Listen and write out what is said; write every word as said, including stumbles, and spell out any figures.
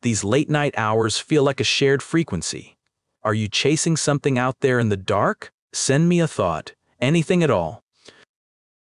These late-night hours feel like a shared frequency. Are you chasing something out there in the dark? Send me a thought, anything at all.